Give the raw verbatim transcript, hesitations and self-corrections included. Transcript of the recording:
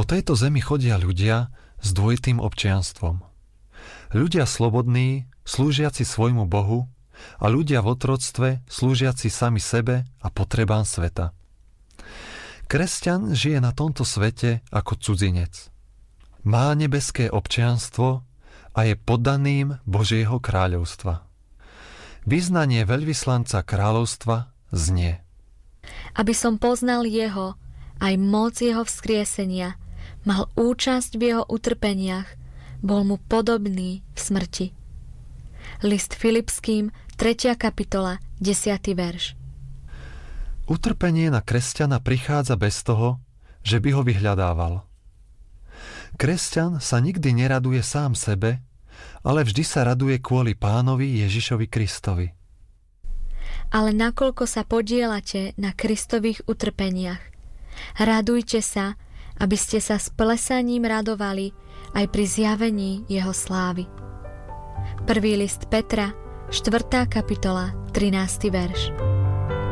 Po tejto zemi chodia ľudia s dvojitým občianstvom. Ľudia slobodní, slúžiaci svojmu Bohu, a ľudia v otroctve, slúžiaci sami sebe a potrebám sveta. Kresťan žije na tomto svete ako cudzinec. Má nebeské občianstvo a je poddaným Božieho kráľovstva. Vyznanie veľvyslanca kráľovstva znie: Aby som poznal jeho, aj moc jeho vzkriesenia, mal účasť v jeho utrpeniach, bol mu podobný v smrti. List Filipským, tretia kapitola, desiaty verš. Utrpenie na kresťana prichádza bez toho, že by ho vyhľadával. Kresťan sa nikdy neraduje sám sebe, ale vždy sa raduje kvôli Pánovi Ježišovi Kristovi. Ale nakoľko sa podieľate na Kristových utrpeniach, radujte sa, aby ste sa s plesaním radovali aj pri zjavení jeho slávy. Prvý list Petra, štvrtá kapitola, trinásty verš.